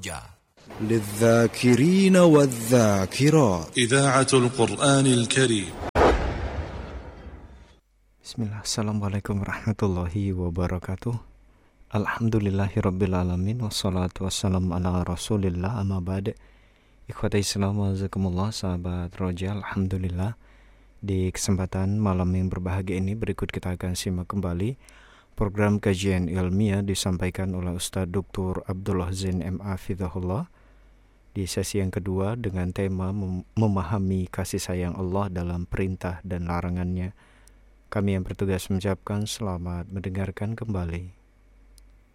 Roja. للذاكرين والذاكرات إذاعة القرآن الكريم. Bismillah, Assalamualaikum warahmatullahi wabarakatuh. Alhamdulillahirrabbilalamin. Wassalatu wassalamu ala rasulillah, amma ba'd. Ikhwata Islam wazakumullah, sahabat Roja. Alhamdulillah, di kesempatan malam yang berbahagia ini berikut kita akan simak kembali program kajian ilmiah disampaikan oleh Ustaz Dr. Abdullah Zain M.A. Fidhahullah di sesi yang kedua dengan tema memahami kasih sayang Allah dalam perintah dan larangannya. Kami yang bertugas mengucapkan selamat mendengarkan kembali.